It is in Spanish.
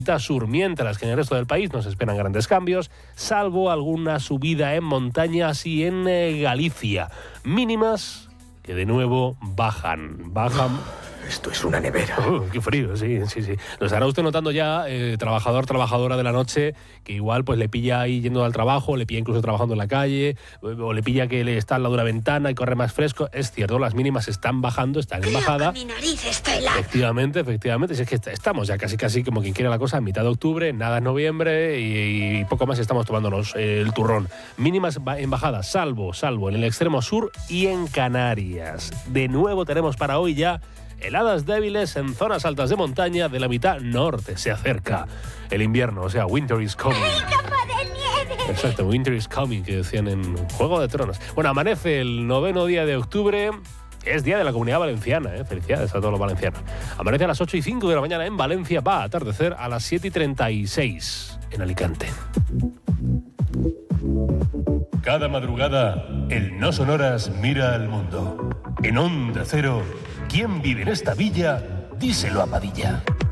sur, mientras que en el resto del país no se esperan grandes cambios, salvo alguna subida en montañas y en Galicia. Mínimas que de nuevo bajan. Esto es una nevera. Qué frío, sí. Lo estará usted notando ya, trabajadora de la noche, que igual pues le pilla ahí yendo al trabajo, le pilla incluso trabajando en la calle, o le pilla que le está al lado de una ventana y corre más fresco. Es cierto, las mínimas están bajando, están en bajada. Mi nariz está helada. Efectivamente. Si es que estamos ya casi como quien quiere la cosa, a mitad de octubre, nada en noviembre y poco más estamos tomándonos el turrón. Mínimas en bajada, salvo en el extremo sur y en Canarias. De nuevo tenemos para hoy ya heladas débiles en zonas altas de montaña de la mitad norte. Se acerca el invierno, o sea, winter is coming. ¡Capa de nieve! Exacto, winter is coming, que decían en Juego de Tronos. Bueno, amanece el 9º día de octubre. Es día de la Comunidad Valenciana, felicidades a todos los valencianos. Amanece a las 8:05 de la mañana en Valencia, va a atardecer a las 7:36 en Alicante. Cada madrugada, el No Sonoras mira al mundo. En Onda Cero, ¿quién vive en esta villa? Díselo a Padilla.